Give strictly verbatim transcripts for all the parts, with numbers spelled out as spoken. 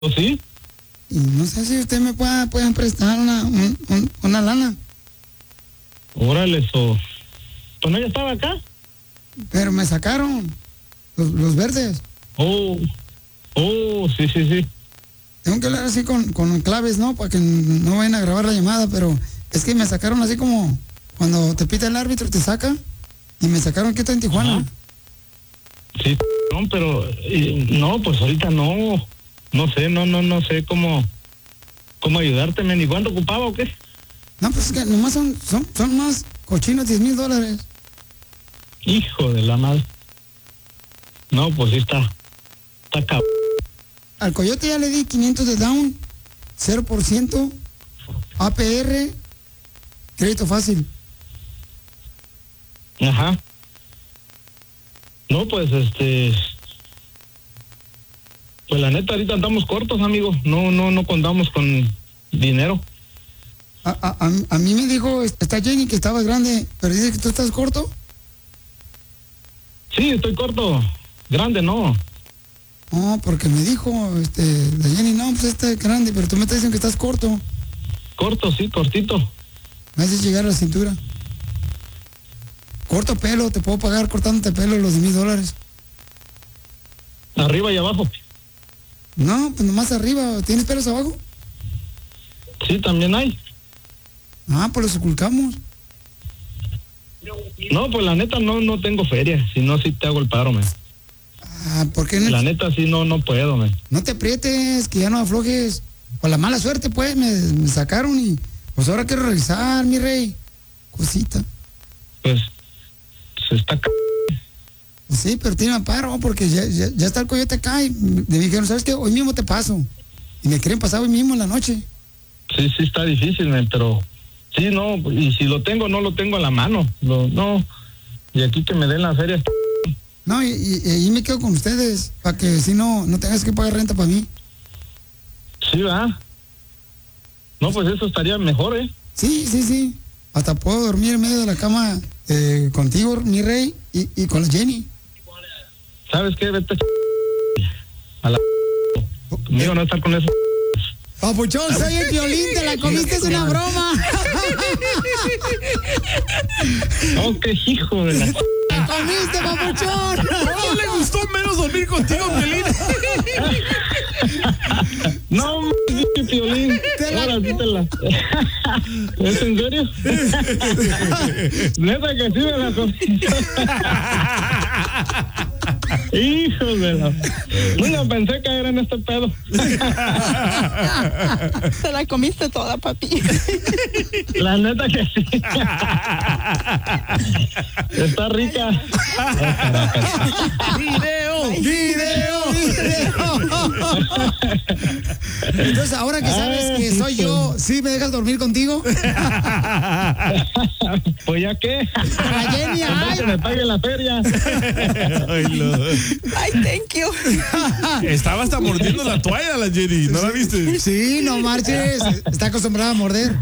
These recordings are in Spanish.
¿O sí? Y no sé si usted me pueda, pueden prestar una, un, un, una lana. Órale, eso. ¿Pues no ya estaba acá? Pero me sacaron los, los verdes. Oh, oh, sí, sí, sí. Tengo que hablar así con, con claves, ¿no? Para que no vayan a grabar la llamada, pero es que me sacaron así como cuando te pita el árbitro, te saca, y me sacaron que está en Tijuana. Ajá. Sí, no, pero eh, no, pues ahorita no, no sé, no, no, no sé cómo, cómo ayudarte, men. ¿Y cuánto ocupaba o qué? No, pues es que nomás son, son, son más cochinos diez mil dólares. Hijo de la madre. No, pues sí está, está cabrón. Al Coyote ya le di quinientos de down, cero por ciento, A P R, crédito fácil. Ajá. No, pues este, pues la neta ahorita andamos cortos, amigo. No, no, no contamos con dinero. A, a, a, a mí me dijo, está Jenny, que estabas grande, pero dice que tú estás corto. Sí, estoy corto. Grande, no. No, porque me dijo, este, la Jenny, no, pues está grande, pero tú me estás diciendo que estás corto. Corto, sí, cortito. Me haces llegar a la cintura. Corto pelo, te puedo pagar cortándote pelo los diez mil dólares. Arriba y abajo. No, pues nomás arriba. ¿Tienes pelos abajo? Sí, también hay. Ah, pues los ocultamos. No, pues la neta no, no tengo feria. Si no, sí te hago el paro, man. Ah, ¿por qué no? La neta sí no, no puedo, man. No te aprietes, que ya no aflojes. Por la mala suerte, pues, me, me sacaron y pues ahora quiero revisar, mi rey. Cosita. Pues, se está c... Sí, pero tiene paro, porque ya, ya, ya está el Coyote acá y me dijeron, ¿sabes qué? Hoy mismo te paso. Y me quieren pasar hoy mismo en la noche. Sí, sí está difícil, man, pero sí, no, y si lo tengo, no lo tengo a la mano. Lo, no, y aquí que me den la feria. No, y, y, y ahí me quedo con ustedes, para que si no, no tengas que pagar renta para mí. Sí, ¿verdad? No, pues eso estaría mejor, ¿eh? Sí, sí, sí. Hasta puedo dormir en medio de la cama eh, contigo, mi rey, y, y con la Jenny. ¿Sabes qué? Vete a la... Conmigo no estar con eso. Papuchón, soy el Piolín, te la comiste, es una broma. Oh, qué hijo de la... ¡La comiste, papuchón! ¿No le gustó menos dormir contigo, Piolín? No, m***, Piolín. Te la... Ahora sí te la... ¿Es en serio? Neta que sí me la comí. Hijo de la... Nunca pensé caer en este pedo. Te la comiste toda, papi. La neta que sí. Está rica. ¡Video! ¡Video! ¡Video! Entonces, ahora que sabes que soy yo, ¿sí me dejas dormir contigo? Pues ya qué. La Jenny, ay. Que me paguen la feria. Ay, no. Ay, thank you. Estaba hasta mordiendo la toalla la Jenny, ¿no la viste? Sí, no marches. Está acostumbrada a morder.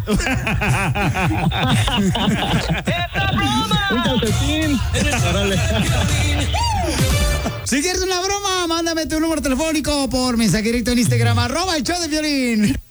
Un calcetín. Órale. Si quieres una broma, mándame tu número telefónico por mensaje directo en Instagram, arroba el show de Piolín.